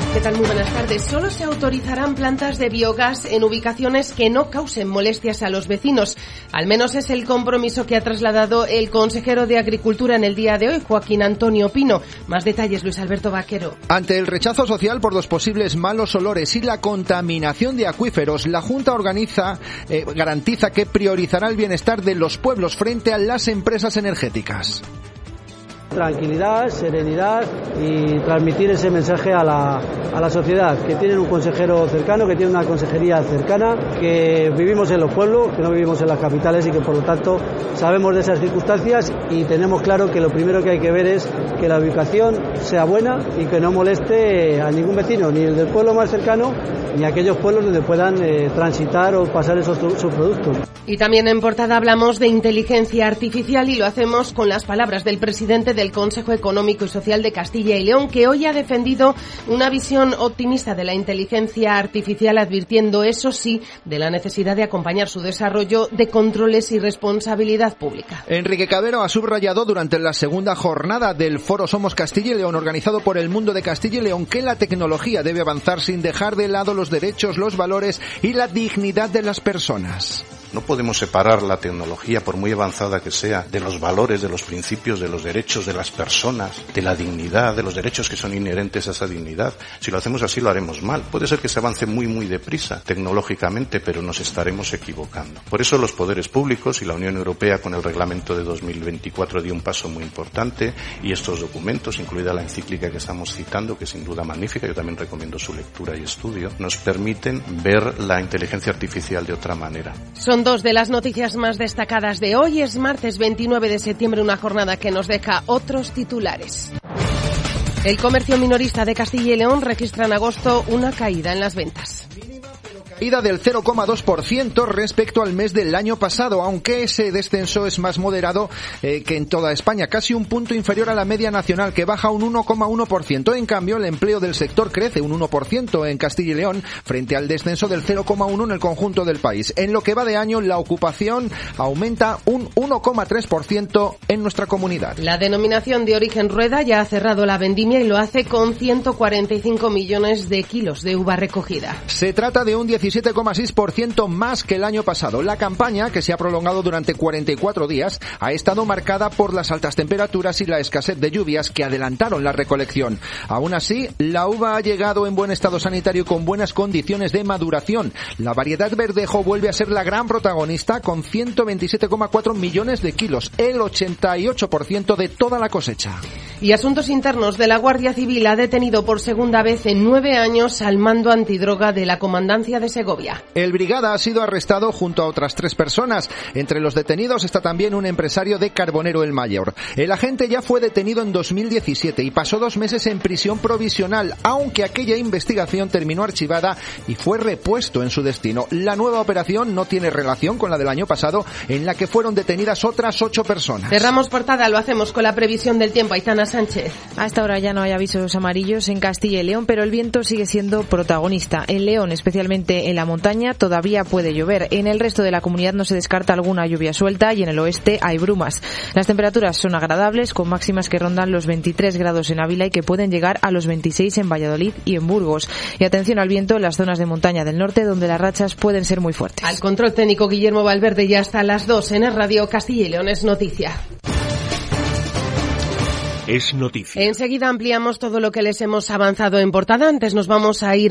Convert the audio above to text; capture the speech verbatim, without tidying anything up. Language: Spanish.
¿Qué tal? Muy buenas tardes. Solo se autorizarán plantas de biogás en ubicaciones que no causen molestias a los vecinos. Al menos es el compromiso que ha trasladado el consejero de Agricultura en el día de hoy, Joaquín Antonio Pino. Más detalles, Luis Alberto Vaquero. Ante el rechazo social por los posibles malos olores y la contaminación de acuíferos, la Junta organiza, eh, garantiza que priorizará el bienestar de los pueblos frente a las empresas energéticas. Tranquilidad, serenidad y transmitir ese mensaje a la, a la sociedad, que tienen un consejero cercano, que tienen una consejería cercana, que vivimos en los pueblos, que no vivimos en las capitales y que por lo tanto sabemos de esas circunstancias y tenemos claro que lo primero que hay que ver es que la ubicación sea buena y que no moleste a ningún vecino, ni el del pueblo más cercano, ni aquellos pueblos donde puedan eh, transitar o pasar esos sus productos. Y también en portada hablamos de inteligencia artificial y lo hacemos con las palabras del presidente del Consejo Económico y Social de Castilla y León, que hoy ha defendido una visión optimista de la inteligencia artificial, advirtiendo, eso sí, de la necesidad de acompañar su desarrollo de controles y responsabilidad pública. Enrique Cabero ha subrayado durante la segunda jornada del Foro Somos Castilla y León, organizado por el Mundo de Castilla y León, que la tecnología debe avanzar sin dejar de lado los derechos, los valores y la dignidad de las personas. No podemos separar la tecnología, por muy avanzada que sea, de los valores, de los principios, de los derechos de las personas, de la dignidad, de los derechos que son inherentes a esa dignidad. Si lo hacemos así, lo haremos mal. Puede ser que se avance muy, muy deprisa tecnológicamente, pero nos estaremos equivocando. Por eso los poderes públicos y la Unión Europea, con el reglamento de dos mil veinticuatro, dio un paso muy importante, y estos documentos, incluida la encíclica que estamos citando, que es sin duda magnífica, yo también recomiendo su lectura y estudio, nos permiten ver la inteligencia artificial de otra manera. Son dos de las noticias más destacadas de hoy. Es martes veintinueve de septiembre, una jornada que nos deja otros titulares. El comercio minorista de Castilla y León registra en agosto una caída en las ventas. Caída del cero coma dos por ciento respecto al mes del año pasado, aunque ese descenso es más moderado eh, que en toda España, casi un punto inferior a la media nacional, que baja un uno coma uno por ciento. En cambio, el empleo del sector crece un uno por ciento en Castilla y León, frente al descenso del cero coma uno por ciento en el conjunto del país. En lo que va de año, la ocupación aumenta un uno coma tres por ciento en nuestra comunidad. La denominación de origen Rueda ya ha cerrado la vendimia y lo hace con ciento cuarenta y cinco millones de kilos de uva recogida. Se trata de un diecisiete coma seis por ciento más que el año pasado. La campaña, que se ha prolongado durante cuarenta y cuatro días, ha estado marcada por las altas temperaturas y la escasez de lluvias que adelantaron la recolección. Aún así, la uva ha llegado en buen estado sanitario con buenas condiciones de maduración. La variedad Verdejo vuelve a ser la gran protagonista con ciento veintisiete coma cuatro millones de kilos, el ochenta y ocho por ciento de toda la cosecha. Y Asuntos Internos de la Guardia Civil ha detenido por segunda vez en nueve años al mando antidroga de la Comandancia de Segovia. El brigada ha sido arrestado junto a otras tres personas. Entre los detenidos está también un empresario de Carbonero el Mayor. El agente ya fue detenido en dos mil diecisiete y pasó dos meses en prisión provisional, aunque aquella investigación terminó archivada y fue repuesto en su destino. La nueva operación no tiene relación con la del año pasado, en la que fueron detenidas otras ocho personas. Cerramos portada, lo hacemos con la previsión del tiempo. Aitana Sánchez. A esta hora ya no hay avisos amarillos en Castilla y León, pero el viento sigue siendo protagonista. En León, especialmente en la montaña, todavía puede llover. En el resto de la comunidad no se descarta alguna lluvia suelta y en el oeste hay brumas. Las temperaturas son agradables, con máximas que rondan los veintitrés grados en Ávila y que pueden llegar a los veintiséis en Valladolid y en Burgos. Y atención al viento en las zonas de montaña del norte, donde las rachas pueden ser muy fuertes. Al control técnico Guillermo Valverde, ya hasta las dos en el Radio Castilla y León es noticia. Es noticia. Enseguida ampliamos todo lo que les hemos avanzado en portada. Antes nos vamos a ir